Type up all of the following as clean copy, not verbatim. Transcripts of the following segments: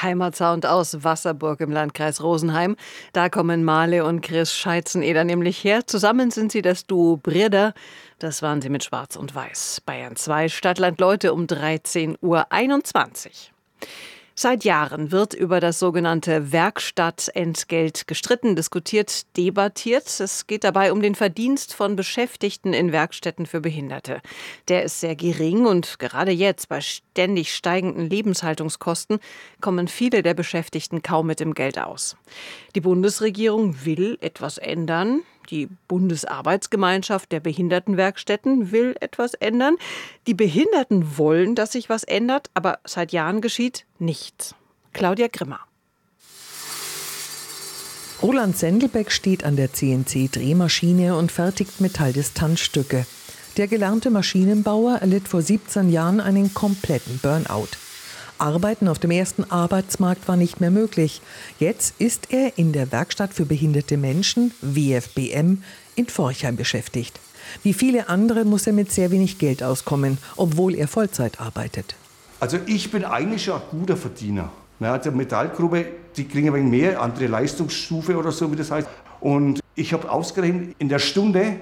Heimatsound aus Wasserburg im Landkreis Rosenheim. Da kommen Male und Chris Scheizeneder nämlich her. Zusammen sind sie das Duo Brida. Das waren sie mit Schwarz und Weiß. Bayern 2, Stadtland Leute um 13:21 Uhr. Seit Jahren wird über das sogenannte Werkstattentgelt gestritten, diskutiert, debattiert. Es geht dabei um den Verdienst von Beschäftigten in Werkstätten für Behinderte. Der ist sehr gering und gerade jetzt bei ständig steigenden Lebenshaltungskosten kommen viele der Beschäftigten kaum mit dem Geld aus. Die Bundesregierung will etwas ändern. Die Bundesarbeitsgemeinschaft der Behindertenwerkstätten will etwas ändern. Die Behinderten wollen, dass sich was ändert, aber seit Jahren geschieht nichts. Claudia Grimmer. Roland Sendelbeck steht an der CNC-Drehmaschine und fertigt Metalldistanzstücke. Der gelernte Maschinenbauer erlitt vor 17 Jahren einen kompletten Burnout. Arbeiten auf dem ersten Arbeitsmarkt war nicht mehr möglich. Jetzt ist er in der Werkstatt für behinderte Menschen, WFBM, in Forchheim beschäftigt. Wie viele andere muss er mit sehr wenig Geld auskommen, obwohl er Vollzeit arbeitet. Also ich bin eigentlich schon ein guter Verdiener. Die Metallgruppe, die kriegen ein wenig mehr, andere Leistungsstufe oder so, wie das heißt. Und ich habe ausgerechnet, in der Stunde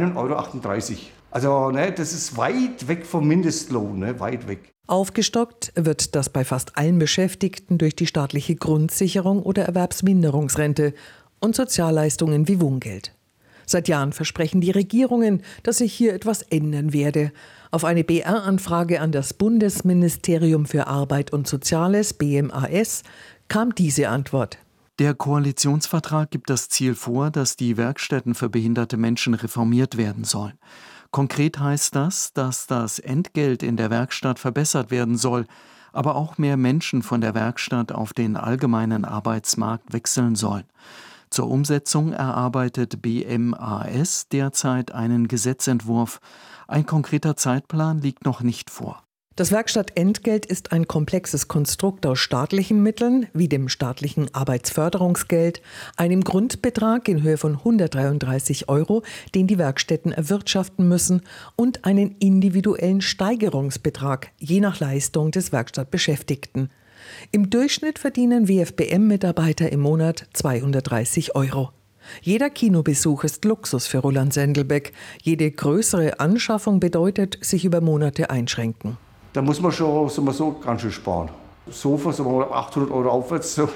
1,38 €. Also das ist weit weg vom Mindestlohn, weit weg. Aufgestockt wird das bei fast allen Beschäftigten durch die staatliche Grundsicherung oder Erwerbsminderungsrente und Sozialleistungen wie Wohngeld. Seit Jahren versprechen die Regierungen, dass sich hier etwas ändern werde. Auf eine BR-Anfrage an das Bundesministerium für Arbeit und Soziales, BMAS, kam diese Antwort. Der Koalitionsvertrag gibt das Ziel vor, dass die Werkstätten für behinderte Menschen reformiert werden sollen. Konkret heißt das, dass das Entgelt in der Werkstatt verbessert werden soll, aber auch mehr Menschen von der Werkstatt auf den allgemeinen Arbeitsmarkt wechseln sollen. Zur Umsetzung erarbeitet BMAS derzeit einen Gesetzentwurf. Ein konkreter Zeitplan liegt noch nicht vor. Das Werkstattentgelt ist ein komplexes Konstrukt aus staatlichen Mitteln, wie dem staatlichen Arbeitsförderungsgeld, einem Grundbetrag in Höhe von 133 €, den die Werkstätten erwirtschaften müssen, und einen individuellen Steigerungsbetrag, je nach Leistung des Werkstattbeschäftigten. Im Durchschnitt verdienen WFBM-Mitarbeiter im Monat 230 €. Jeder Kinobesuch ist Luxus für Roland Sendelbeck. Jede größere Anschaffung bedeutet, sich über Monate einschränken. Da muss man schon so ganz schön sparen. Sofa, 800 € aufwärts, so.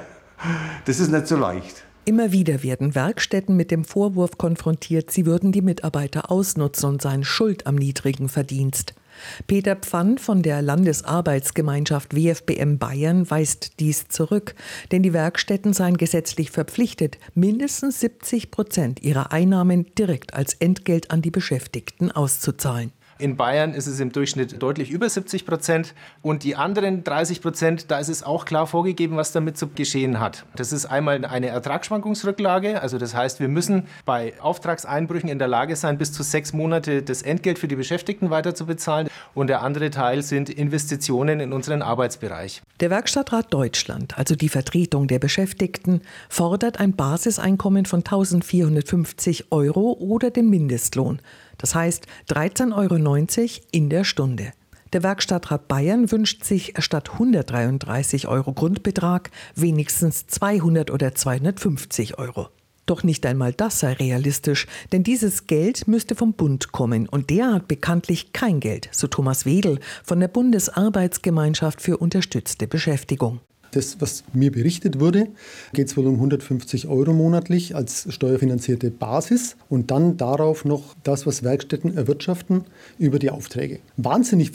Das ist nicht so leicht. Immer wieder werden Werkstätten mit dem Vorwurf konfrontiert, sie würden die Mitarbeiter ausnutzen und seien schuld am niedrigen Verdienst. Peter Pfann von der Landesarbeitsgemeinschaft WFBM Bayern weist dies zurück, denn die Werkstätten seien gesetzlich verpflichtet, mindestens 70% ihrer Einnahmen direkt als Entgelt an die Beschäftigten auszuzahlen. In Bayern ist es im Durchschnitt deutlich über 70% und die anderen 30%, da ist es auch klar vorgegeben, was damit zu geschehen hat. Das ist einmal eine Ertragsschwankungsrücklage, also das heißt, wir müssen bei Auftragseinbrüchen in der Lage sein, bis zu 6 Monate das Entgelt für die Beschäftigten weiter zu bezahlen, und der andere Teil sind Investitionen in unseren Arbeitsbereich. Der Werkstattrat Deutschland, also die Vertretung der Beschäftigten, fordert ein Basiseinkommen von 1.450 € oder den Mindestlohn. Das heißt 13,90 € in der Stunde. Der Werkstattrat Bayern wünscht sich statt 133 € Grundbetrag wenigstens 200 oder 250 €. Doch nicht einmal das sei realistisch, denn dieses Geld müsste vom Bund kommen und der hat bekanntlich kein Geld, so Thomas Wedel von der Bundesarbeitsgemeinschaft für unterstützte Beschäftigung. Das, was mir berichtet wurde, geht es wohl um 150 € monatlich als steuerfinanzierte Basis und dann darauf noch das, was Werkstätten erwirtschaften über die Aufträge. Wahnsinnig